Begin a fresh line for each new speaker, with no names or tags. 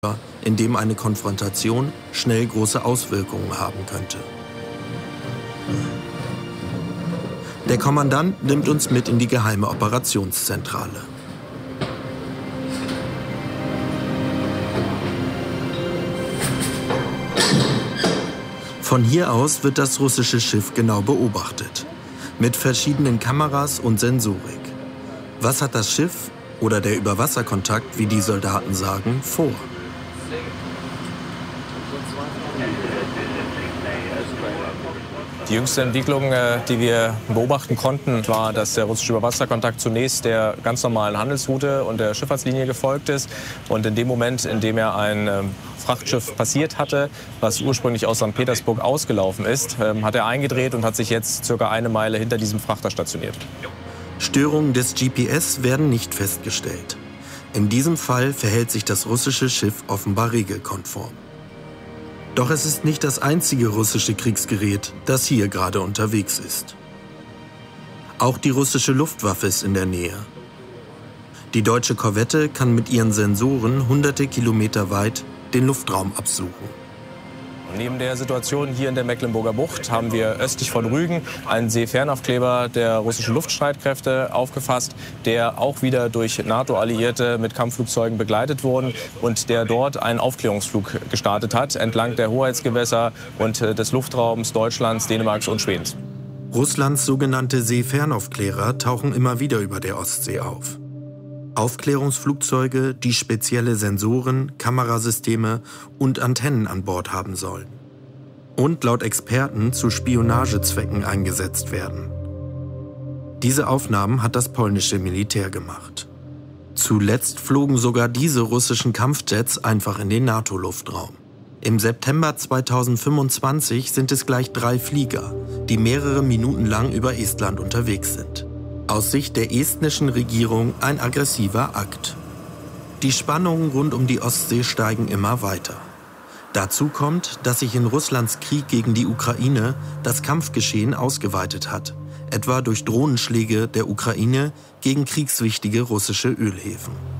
in dem eine Konfrontation schnell große Auswirkungen haben könnte. Der Kommandant nimmt uns mit in die geheime Operationszentrale. Von hier aus wird das russische Schiff genau beobachtet, mit verschiedenen Kameras und Sensorik. Was hat das Schiff oder der Überwasserkontakt, wie die Soldaten sagen, vor?
Die jüngste Entwicklung, die wir beobachten konnten, war, dass der russische Überwasserkontakt zunächst der ganz normalen Handelsroute und der Schifffahrtslinie gefolgt ist. Und in dem Moment, in dem er ein Frachtschiff passiert hatte, was ursprünglich aus St. Petersburg ausgelaufen ist, hat er eingedreht und hat sich jetzt circa eine Meile hinter diesem Frachter stationiert.
Störungen des GPS werden nicht festgestellt. In diesem Fall verhält sich das russische Schiff offenbar regelkonform. Doch es ist nicht das einzige russische Kriegsgerät, das hier gerade unterwegs ist. Auch die russische Luftwaffe ist in der Nähe. Die deutsche Korvette kann mit ihren Sensoren hunderte Kilometer weit den Luftraum absuchen.
Neben der Situation hier in der Mecklenburger Bucht haben wir östlich von Rügen einen Seefernaufkleber der russischen Luftstreitkräfte aufgefasst, der auch wieder durch NATO-Alliierte mit Kampfflugzeugen begleitet wurde und der dort einen Aufklärungsflug gestartet hat entlang der Hoheitsgewässer und des Luftraums Deutschlands, Dänemarks und Schwedens.
Russlands sogenannte Seefernaufklärer tauchen immer wieder über der Ostsee auf. Aufklärungsflugzeuge, die spezielle Sensoren, Kamerasysteme und Antennen an Bord haben sollen. Und laut Experten zu Spionagezwecken eingesetzt werden. Diese Aufnahmen hat das polnische Militär gemacht. Zuletzt flogen sogar diese russischen Kampfjets einfach in den NATO-Luftraum. Im September 2025 sind es gleich 3 Flieger, die mehrere Minuten lang über Estland unterwegs sind. Aus Sicht der estnischen Regierung ein aggressiver Akt. Die Spannungen rund um die Ostsee steigen immer weiter. Dazu kommt, dass sich in Russlands Krieg gegen die Ukraine das Kampfgeschehen ausgeweitet hat, etwa durch Drohnenschläge der Ukraine gegen kriegswichtige russische Ölhäfen.